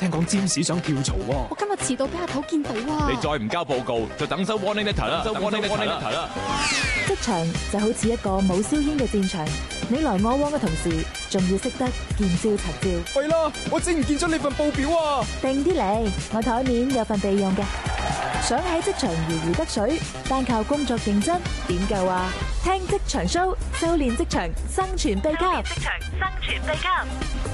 聽講占士想跳槽喎。 我今日遲到俾阿頭見到啊！ 你再唔交報告，就等收 warning letter 啦，收 warning letter 啦。 職場就好似一個冇硝煙嘅戰場，你來我往嘅同時，仲要識得見招拆招。 係啦，我整唔見咗你份報表啊！ 定啲嚟，我台面有份備用嘅。想喺職場如魚得水，單靠工作認真點夠啊？聽職場 show， 修煉職場生存秘笈。職場生存秘笈。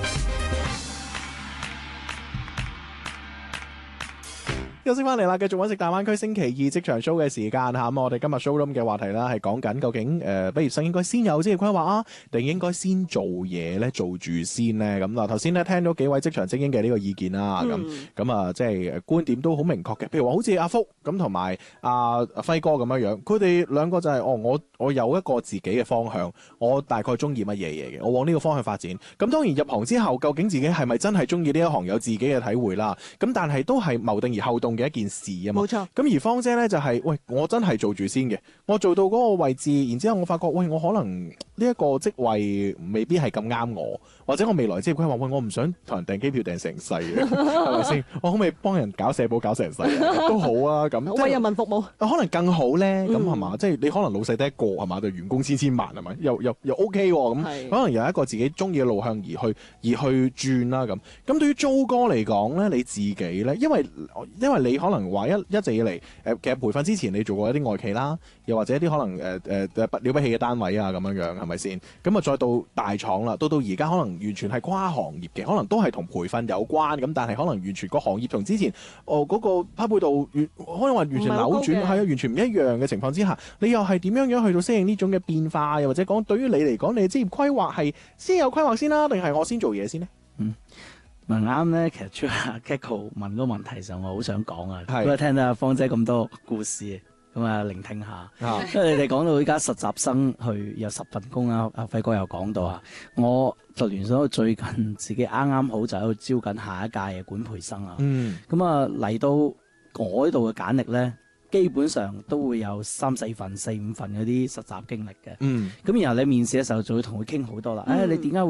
休息翻嚟啦，繼續揾食大灣區星期二職場 show 嘅時間嚇。咁我哋今日 showroom 嘅話題啦，係講緊究竟畢業生應該先有職業規劃啊，定應該先做嘢咧，做住先咧？咁嗱，頭先咧聽到幾位職場精英嘅呢個意見啦，咁啊，即係觀點都好明確嘅。譬如話好似阿福咁同埋阿輝哥咁樣樣，佢哋兩個就係我有一個自己嘅方向，我大概中意乜嘢嘢嘅，我往呢個方向發展。咁當然入行之後，究竟自己係咪真係中意呢一行，有自己嘅體會啦。咁但係都係謀定而後動嘅一件事啊嘛。 冇錯。 咁而芳姐咧就係，喂，我真係做住先嘅，我做到嗰個位置，然之後我發覺，喂，我可能呢一個職位未必係咁啱我，或者我未來職業規劃，喂，我唔想同人訂機票訂成世嘅，係咪先？我可唔可以幫人搞社保搞成世都好啊？咁為人民服務， 可能更好咧。咁係嘛？即係你可能老細得一個係嘛，對員工千萬係咪？又 OK 喎。咁可能有一個自己中意嘅路向而去轉啦。咁對於租哥嚟講咧，你自己咧，因為你可能話一直以嚟其實培訓之前你做過一啲外企啦，又或者一啲可能不了不起嘅單位啊咁樣係咪先？咁啊再到大廠啦，到而家可能完全係跨行業嘅，可能都係同培訓有關咁，但係可能完全個行業同之前嗰個匹配度可能話完全扭轉，係啊，完全唔一樣嘅情況之下，你又係點樣去到適應呢種嘅變化？又或者講對於你嚟講，你嘅職業規劃係先有規劃先啦，定係我先做嘢先呢？ 問啱咧，其實出阿 Kiko 問嗰個問題上，我好想講啊， 係因為聽到阿芳姐咁多故事，咁啊聆聽下。因為你哋講到依家實習生去有10份工啦，阿輝哥又講到啊，我就聯想到最近自己啱啱好就喺度招緊下一屆嘅管培生啊。咁啊嚟到我呢度嘅簡歷咧，基本上都會有3、4份、4、5份嗰啲實習經歷嘅。咁然後你面試嘅時候就會同佢傾好多啦。你點解會